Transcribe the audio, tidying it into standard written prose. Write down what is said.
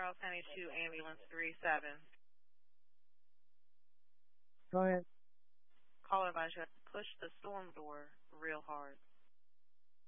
Charles County 2, ambulance 37. Go ahead. Caller advised you have to push the storm door real hard.